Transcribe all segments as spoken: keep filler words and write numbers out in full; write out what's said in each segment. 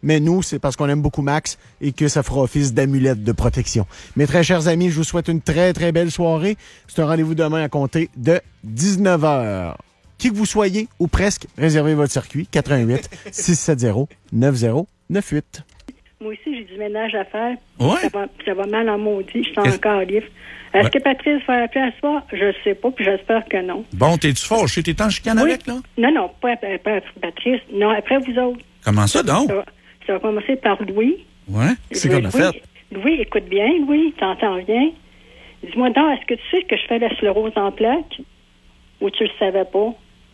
mais nous, c'est parce qu'on aime beaucoup Max et que ça fera office d'amulette de protection. Mes très chers amis, je vous souhaite une très, très belle soirée. C'est un rendez-vous demain à compter de dix-neuf heures. Qui que vous soyez, ou presque, réservez votre circuit. quatre un huit, six sept zéro, neuf zéro neuf huit. Moi aussi, j'ai du ménage à faire. Ouais. Ça va, ça va mal en maudit. Je suis encore libre. Est-ce ouais. que Patrice va appeler à soir? Je sais pas, puis j'espère que non. Bon, t'es-tu fâché? T'es en chicane oui. avec, là? Non, non, pas, pas, pas Patrice. Non, après vous autres. Comment ça, donc? Ça va, ça va commencer par Louis. Ouais. C'est qu'on a fait. Louis, écoute bien, Louis, t'entends bien? Dis-moi donc, est-ce que tu sais que je fais la sclérose en plaques? Ou tu le savais pas?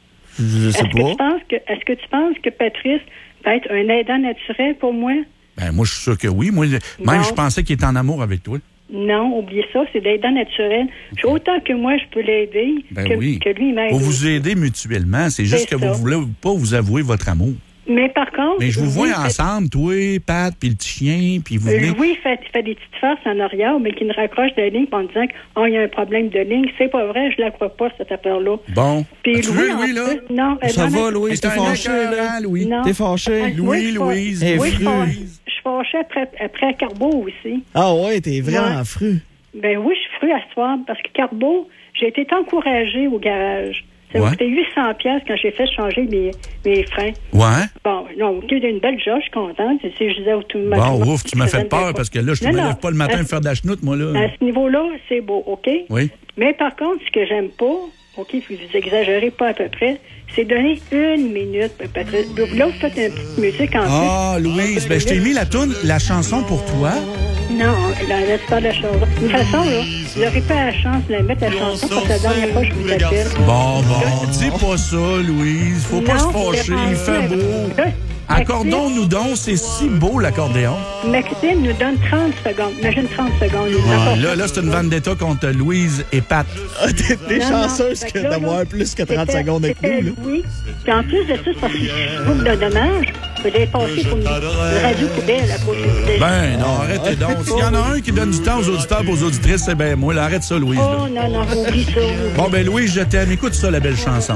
Je sais est-ce pas. Que tu penses que, est-ce que tu penses que Patrice va être un aidant naturel pour moi? Ben, moi, je suis sûr que oui. Moi, même, bon. je pensais qu'il était en amour avec toi. Non, oubliez ça, c'est l'aidant naturel. Okay. Autant que moi, je peux l'aider, ben que, oui. que lui, il m'aide. Vous vous aidez mutuellement. C'est juste c'est que ça. Vous voulez pas vous avouer votre amour. Mais par contre... Mais je vous vois fait... ensemble, toi, Pat, puis le petit chien, puis vous venez... Louis fait, fait des petites farces en arrière, mais qui ne raccroche de ligne en disant qu'il oh, y a un problème de ligne. C'est pas vrai, je la crois pas, cette affaire-là. Bon. Puis tu veux, Louis, là? Plus, non, ça va, Louis, t'es fâché, là? Louis. T'es fâché? Louis, Louise. Oui, je suis fâché après, après Carbeau aussi. Ah ouais, t'es vraiment ouais. fru. Ben oui, je suis fru à ce soir, parce que Carbeau, j'ai été encouragée au garage. Ça m'a ouais. coûté huit cents piastres quand j'ai fait changer mes, mes freins. Ouais. Bon, non, au lieu d'une belle job, je suis contente. C'est, je disais au tout le monde. Bon, ouf, tu m'as fait peur parce que là, je ne me lève pas le matin à faire de la chenoute, moi, là. À ce niveau-là, c'est beau, OK? Oui. Mais par contre, ce que j'aime pas, OK, vous exagérez pas à peu près, c'est donner une minute, Patrice. Là, vous faites une petite musique en plus. Ah, Louise, ben je t'ai mis la toune, la chanson pour toi. Non, là, laisse pas la chanson. De toute façon, là, vous n'aurez pas la chance de la mettre, la chanson, parce que la dernière fois, je vous appelle. Bon, bon, dis pas ça, Louise. Faut pas non, se fâcher, il fait beau. Là, accordons-nous donc, c'est si beau, l'accordéon. Maxime nous donne trente secondes. Imagine trente secondes. Ah, là, là, c'est une vendetta contre Louise et Pat. Ah, t'es, t'es non, chanceuse non, que d'avoir là, plus que trente secondes avec nous, là. Oui. Puis en plus de ça, c'est parce que je trouve de dommage. Vous allez passer pour une radio poubelle à côté de Ben non, arrêtez donc. S'il y en a un qui donne du temps aux auditeurs et aux auditrices, c'est ben moi. Là, arrête ça, Louise. Oh non, non, oublie ça. Oublie. Bon, ben Louise, je t'aime. Écoute ça, la belle chanson.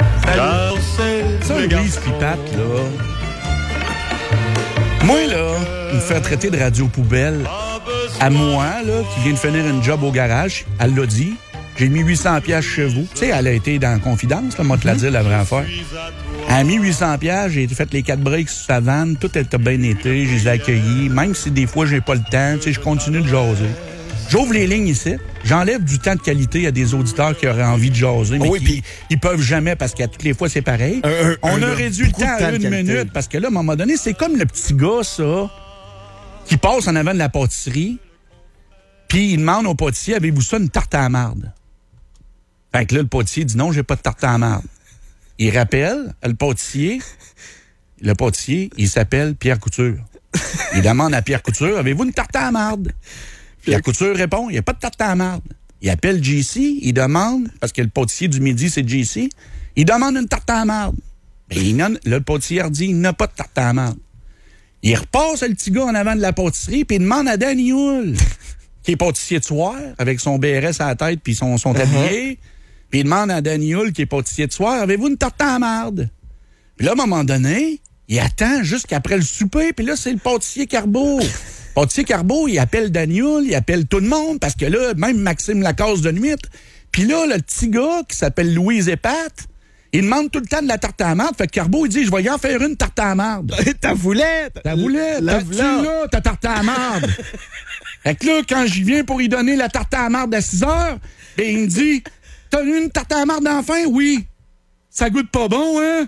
Salut. Ça, Louise puis Pat, là... Moi, là, me faire traiter de radio poubelle, à moi, là, qui vient de finir une job au garage, elle l'a dit, j'ai mis huit cents piastres chez vous. Tu sais, elle a été dans la confidence, là, moi, te l'a dit, la vraie affaire. Elle a mis huit cents piastres, j'ai fait les quatre breaks sur sa vanne, tout était bien été, je les ai accueillis, même si des fois, j'ai pas le temps, tu sais, je continue de jaser. J'ouvre les lignes ici, j'enlève du temps de qualité à des auditeurs qui auraient envie de jaser, mais oui, qui pis, ils peuvent jamais parce qu'à toutes les fois, c'est pareil. Un, un, On a réduit le temps à une minute parce que là, à un moment donné, c'est comme le petit gars, ça, qui passe en avant de la pâtisserie, puis il demande au pâtissier, avez-vous ça, une tarte à la marde? Fait que là, le pâtissier dit non, j'ai pas de tarte à la marde. Il rappelle, le pâtissier, le pâtissier, il s'appelle Pierre Couture. Il demande à Pierre Couture, avez-vous une tarte à la marde? Pierre Couture répond, il n'y a pas de tarte à la marde. Il appelle J C, il demande, parce que le pâtissier du midi, c'est J C, il demande une tarte à la marde. Et il n'a, le pâtissier dit, il n'a pas de tarte à la marde. Il repasse le petit gars en avant de la pâtisserie, puis il demande à Danny Hull, qui est pâtissier de soir, avec son B R S à la tête, puis son, son tablier, uh-huh. Puis il demande à Danny Hull, qui est pâtissier de soir, avez-vous une tarte à la marde? Puis là, à un moment donné, il attend jusqu'après le souper, puis là, c'est le pâtissier Carbeau. Pâtissier Carbeau, il appelle Daniel, il appelle tout le monde, parce que là, même Maxime Lacasse de nuit. Puis là, le petit gars qui s'appelle Louise et Pat, il demande tout le temps de la tarte à la marde. Fait que Carbeau, il dit, je vais y en faire une tarte à la marde. T'as voulais! T'as voulais! T'as tu là, ta tarte à la marde. Fait que là, quand j'y viens pour y donner la tarte à la marde à six heures, ben, il me dit, t'as eu une tarte à la marde d'enfin? Oui. Ça goûte pas bon, hein?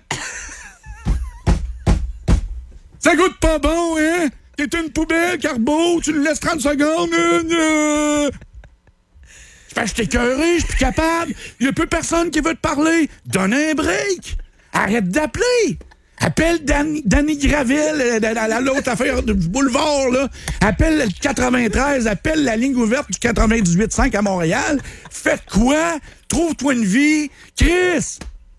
Ça goûte pas bon, hein? T'es une poubelle, Carbeau, tu nous laisses trente secondes. Euh, euh. Je fais, je t'ai écœuré, je suis plus capable. Il y a plus personne qui veut te parler. Donne un break. Arrête d'appeler. Appelle Danny, Danny Gravel, à l'autre affaire du boulevard, là. Appelle le quatre-vingt-treize, appelle la ligne ouverte du quatre-vingt-dix-huit virgule cinq à Montréal. Fais quoi? Trouve-toi une vie. Chris!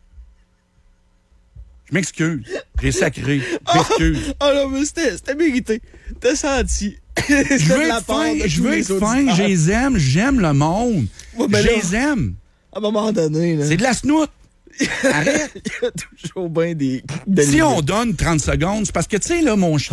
Je m'excuse. J'ai sacré. Je m'excuse. Oh, oh non, mais c'était, c'était mérité. T'as senti. Je veux être fin, je veux être fin, je les aime, j'aime le monde. Ouais, je les aime. À un moment donné, là. C'est de la snoute. Arrête. Il y a toujours bien des... Si on donne trente secondes, c'est parce que, tu sais, là, mon